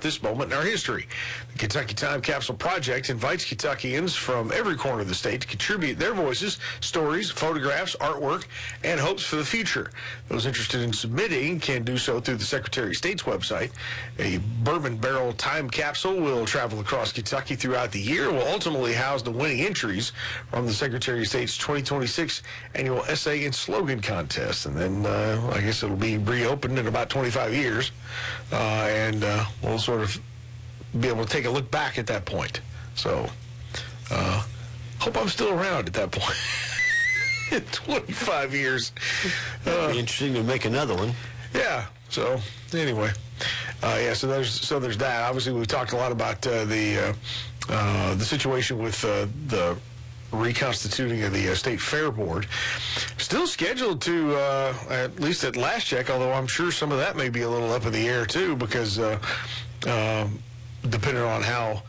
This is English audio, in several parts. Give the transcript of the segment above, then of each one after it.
this moment in our history. The Kentucky Time Capsule Project invites Kentuckians from every corner of the state to contribute their voices, stories, photographs, artwork, and hopes for the future. Those interested in submitting can do so through the Secretary of State's website. A bourbon barrel time capsule will travel across Kentucky throughout the year and will ultimately house the winning entries from the Secretary of State's 2026 annual essay and slogan contest. And then I guess it'll be reopened in about 25 years, and we'll sort of be able to take a look back at that point. So hope I'm still around at that point. In 25 years. It'd be interesting to make another one. Yeah. So anyway, so there's that. Obviously, we've talked a lot about the situation with the reconstituting of the State Fair Board. Still scheduled to, at least at last check, although I'm sure some of that may be a little up in the air too, because depending on how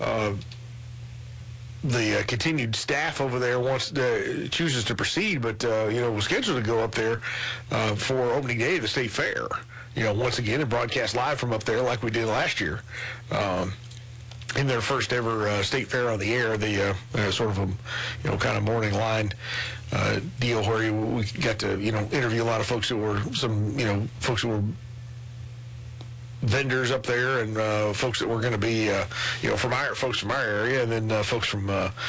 the continued staff over there chooses to proceed, but was scheduled to go up there for opening day of the State Fair. Once again, and broadcast live from up there like we did last year. In their first ever State Fair on the air, the sort of a kind of morning line deal where we got to interview a lot of folks that were folks who were vendors up there, and folks that were going to be folks from our area, and then folks from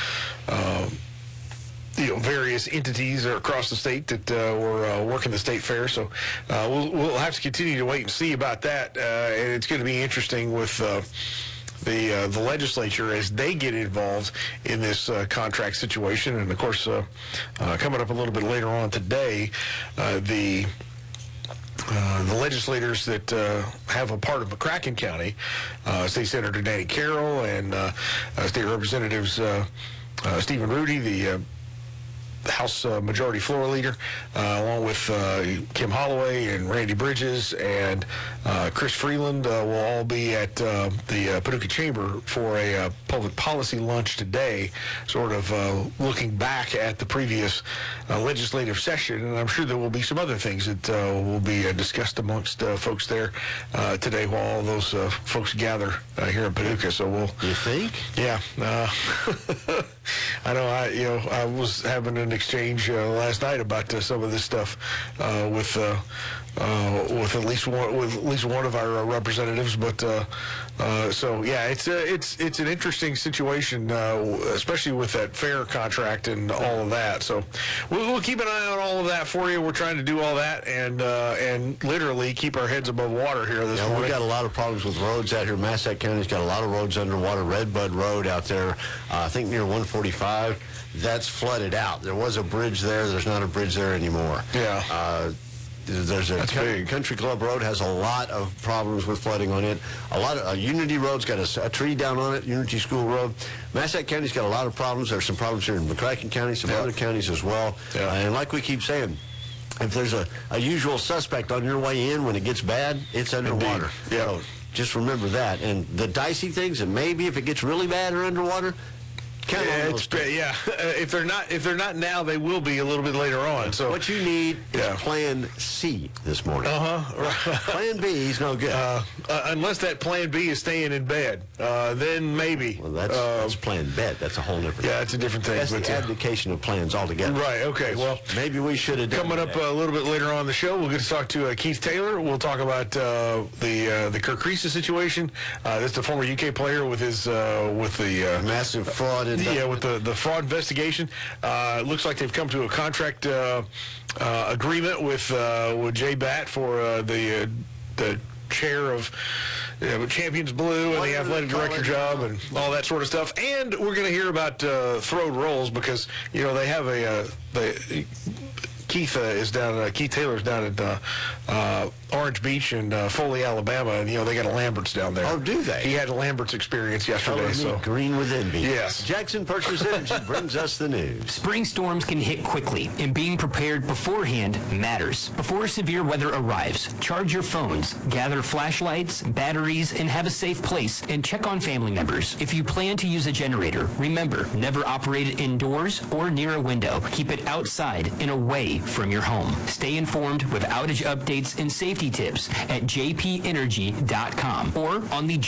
various entities across the state that were working the State Fair. So we'll have to continue to wait and see about that, and it's going to be interesting with the legislature as they get involved in this contract situation. And of course, coming up a little bit later on today, the legislators that have a part of McCracken County, State Senator Danny Carroll and State Representatives Stephen Rudy, the House Majority Floor Leader, along with Kim Holloway and Randy Bridges and Chris Freeland, will all be at the Paducah Chamber for a public policy lunch today, sort of looking back at the previous legislative session. And I'm sure there will be some other things that will be discussed amongst folks there today while all those folks gather here in Paducah. So we'll... You think? Yeah. I know. I was having an exchange last night about some of this stuff with at least one of our representatives. But so yeah, it's an interesting situation, especially with that fair contract and all of that. So we'll keep an eye on all of that for you. We're trying to do all that and literally keep our heads above water here this morning. We've got a lot of problems with roads out here. Massac County's got a lot of roads underwater. Redbud Road out there, I think near 145, that's flooded out. There was a bridge there. There's not a bridge there anymore. Yeah. There's a Country Club Road has a lot of problems with flooding on it. A lot of Unity Road's got a tree down on it. Unity School Road. Massac County's got a lot of problems. There's some problems here in McCracken County, some other counties as well. Yeah. And like we keep saying, if there's a usual suspect on your way in when it gets bad, it's underwater. Yeah. So just remember that. And the dicey things, and maybe if it gets really bad or underwater, if they're not now, they will be a little bit later on. So what you need is Plan C this morning. Plan B is no good. Unless that Plan B is staying in bed, then maybe. Well, that's Plan B. That's a whole different. Yeah, it's a different thing. That's the abdication of plans altogether. Right. Okay. Well, maybe we should have done coming up a little bit later on the show. We'll get to talk to Keith Taylor. We'll talk about the Kirk Reese situation. That's the former UK player with his with the massive fraud. With the fraud investigation. Looks like they've come to a contract agreement with Jay Batt for the chair of Champions Blue and the athletic director job and all that sort of stuff. And we're going to hear about Throwed Rolls because they have Keith Taylor is down at Orange Beach and Foley, Alabama, and they got a Lambert's down there. Oh, do they? He had a Lambert's experience yesterday. So green with envy. Yes. Jackson Purchase Energy brings us the news. Spring storms can hit quickly, and being prepared beforehand matters. Before severe weather arrives, charge your phones, gather flashlights, batteries, and have a safe place, and check on family members. If you plan to use a generator, remember, never operate it indoors or near a window. Keep it outside and away from your home. Stay informed with outage updates and safety tips at jpenergy.com or on the